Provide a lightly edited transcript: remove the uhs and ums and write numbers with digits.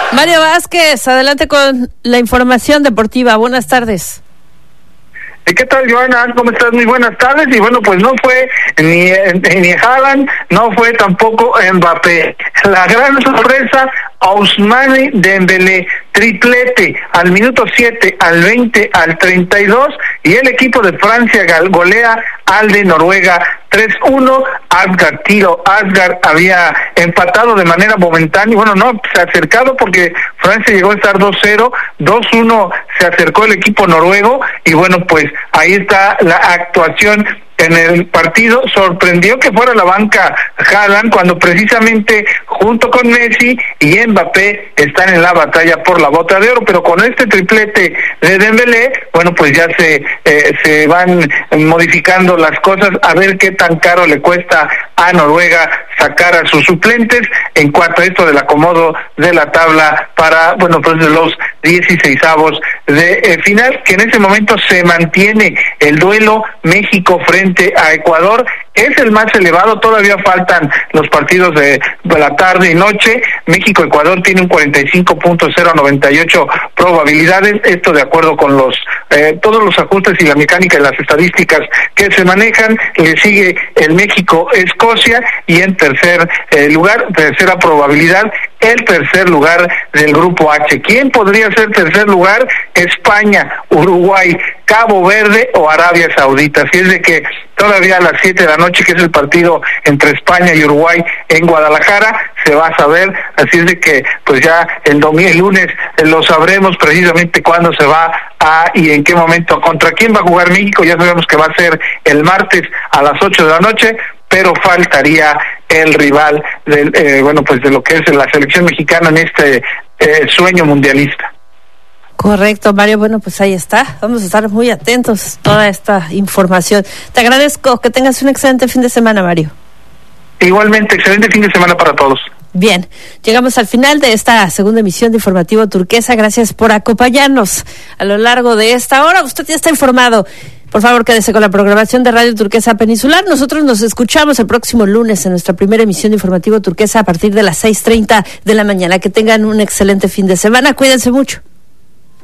Mario Vázquez, adelante con la información deportiva. Buenas tardes. ¿Qué tal, Joana? ¿Cómo estás? Muy buenas tardes. Y bueno, pues no fue ni Haaland, no fue tampoco Mbappé. La gran sorpresa, Ousmane Dembélé, triplete al minuto 7, al 20, al 32, y el equipo de Francia golea al de Noruega 3-1. Asgard había empatado de manera momentánea, bueno, no, se ha acercado porque Francia llegó a estar 2-0, 2-1 se acercó el equipo noruego, y bueno, pues ahí está la actuación en el partido. Sorprendió que fuera la banca Haaland cuando precisamente junto con Messi y Mbappé están en la batalla por la bota de oro, pero con este triplete de Dembélé, bueno, pues ya se van modificando las cosas, a ver qué tan caro le cuesta a Noruega sacar a sus suplentes en cuanto a esto del acomodo de la tabla para, bueno, pues de los 16avos de final, que en ese momento se mantiene el duelo México frente a Ecuador. Es el más elevado, todavía faltan los partidos de la tarde y noche. México-Ecuador tiene un 45.098 probabilidades, esto de acuerdo con los todos los ajustes y la mecánica y las estadísticas que se manejan. Le sigue el México-Escocia, y en tercera probabilidad, el tercer lugar del grupo H. ¿Quién podría ser tercer lugar? España, Uruguay, Cabo Verde o Arabia Saudita. Así es de que todavía a las 7 de la noche, que es el partido entre España y Uruguay en Guadalajara, se va a saber. Así es de que pues ya el lunes lo sabremos precisamente cuándo se va y en qué momento, contra quién va a jugar México. Ya sabemos que va a ser el martes a las 8 de la noche, pero faltaría el rival bueno, pues de lo que es la selección mexicana en este sueño mundialista. Correcto, Mario. Bueno, pues ahí está. Vamos a estar muy atentos a toda esta información. Te agradezco. Que tengas un excelente fin de semana, Mario. Igualmente, excelente fin de semana para todos. Bien, llegamos al final de esta segunda emisión de Informativo Turquesa. Gracias por acompañarnos a lo largo de esta hora. Usted ya está informado. Por favor, quédese con la programación de Radio Turquesa Peninsular. Nosotros nos escuchamos el próximo lunes en nuestra primera emisión de Informativo Turquesa a partir de las 6:30 de la mañana. Que tengan un excelente fin de semana. Cuídense mucho.